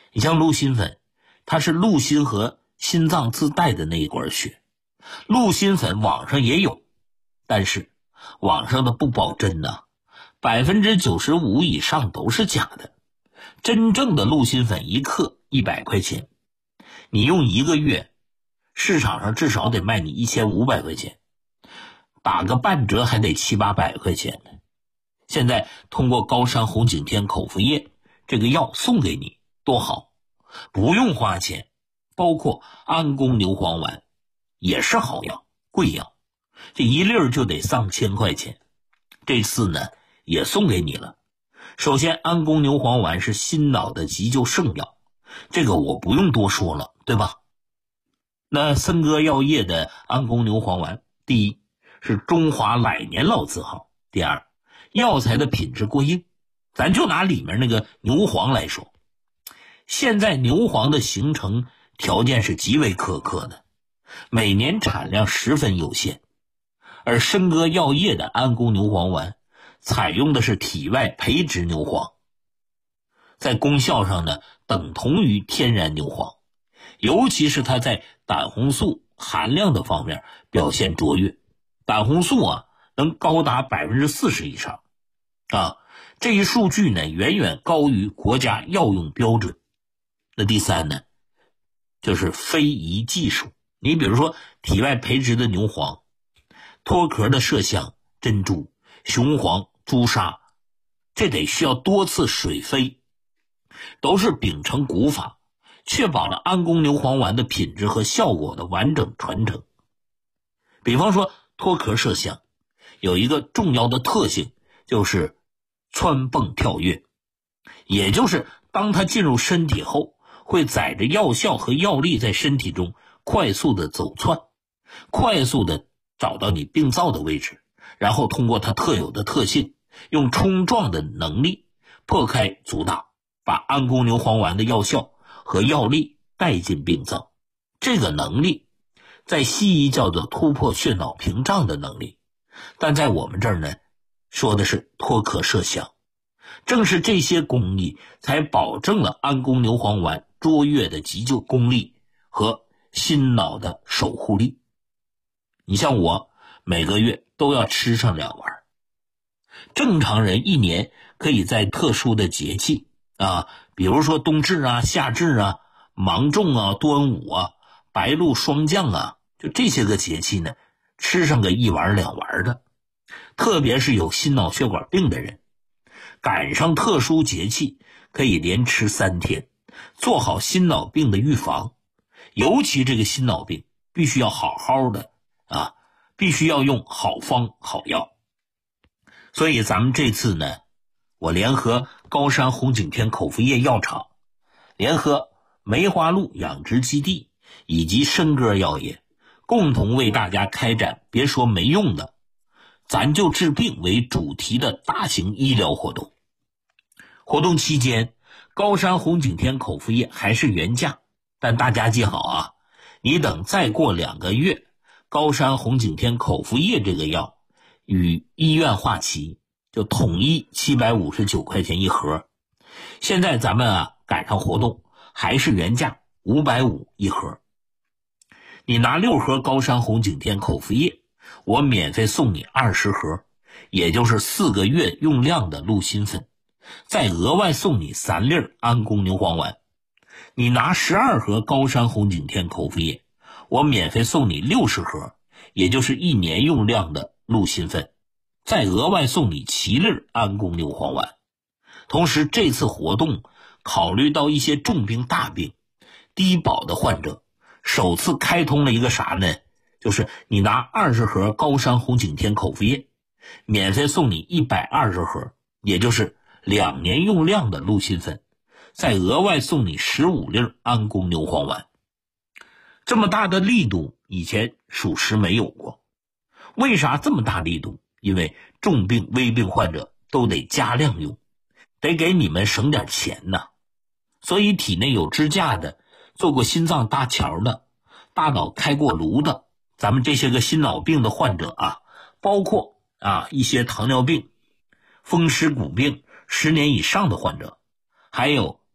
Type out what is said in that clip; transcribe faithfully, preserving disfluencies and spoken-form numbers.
你像鹿心粉，它是鹿心和心脏自带的那一管血。鹿心粉网上也有，但是网上的不保真呐、啊，百分之九十五以上都是假的。真正的鹿心粉一克一百块钱，你用一个月，市场上至少得卖你一千五百块钱，打个半折还得七八百块钱呢。现在通过高山红景天口服液这个药送给你，多好，不用花钱。包括安宫牛黄丸也是好药，贵药，这一粒就得上千块钱。这次呢也送给你了。首先，安宫牛黄丸是心脑的急救圣药，这个我不用多说了，对吧？那森哥药业的安宫牛黄丸，第一是中华百年老字号，第二药材的品质过硬。咱就拿里面那个牛黄来说，现在牛黄的形成条件是极为苛刻的，每年产量十分有限。而森哥药业的安宫牛黄丸采用的是体外培植牛黄，在功效上呢等同于天然牛黄，尤其是它在胆红素含量的方面表现卓越，胆红素啊能高达 百分之四十 以上啊，这一数据呢远远高于国家药用标准。那第三呢就是非遗技术，你比如说体外培植的牛黄、脱壳的麝香、珍珠、雄黄、朱砂，这得需要多次水飞，都是秉承古法，确保了安宫牛黄丸的品质和效果的完整传承。比方说脱壳麝香有一个重要的特性，就是蹿蹦跳跃，也就是当它进入身体后，会载着药效和药力在身体中快速的走窜，快速的找到你病灶的位置，然后通过它特有的特性，用冲撞的能力破开阻挡，把安宫牛黄丸的药效和药力带进病灶。这个能力在西医叫做突破血脑屏障的能力，但在我们这儿呢说的是脱壳麝香。正是这些工艺才保证了安宫牛黄丸卓越的急救功力和心脑的守护力。你像我每个月都要吃上两丸，正常人一年可以在特殊的节气啊，比如说冬至啊、夏至啊、芒种啊、端午啊、白露霜降啊，就这些个节气呢，吃上个一丸两丸的。特别是有心脑血管病的人，赶上特殊节气可以连吃三天，做好心脑病的预防。尤其这个心脑病必须要好好的啊，必须要用好方好药。所以咱们这次呢，我联合高山红景天口服液药厂，联合梅花鹿养殖基地以及森哥药业，共同为大家开展别说没用的，咱就治病为主题的大型医疗活动。活动期间，高山红景天口服液还是原价，但大家记好啊，你等再过两个月，高山红景天口服液这个药与医院化齐，就统一七百五十九块钱一盒。现在咱们啊赶上活动，还是原价五百五十一盒。你拿六盒高山红景天口服液，我免费送你二十盒，也就是四个月用量的鹿心粉，再额外送你三粒安宫牛黄丸。你拿十二盒高山红景天口服液，我免费送你六十盒，也就是一年用量的鹿心粉，再额外送你七粒安宫牛黄丸。同时这次活动考虑到一些重病大病低保的患者，首次开通了一个啥呢，就是你拿二十盒高山红景天口服液，免费送你一百二十盒，也就是两年用量的鹿心粉，再额外送你十五粒安宫牛黄丸。这么大的力度以前属实没有过。为啥这么大力度？因为重病危病患者都得加量用，得给你们省点钱呐。所以体内有支架的，做过心脏搭桥的，大脑开过颅的，咱们这些个心脑病的患者啊，包括啊一些糖尿病、风湿骨病十年以上的患者，还有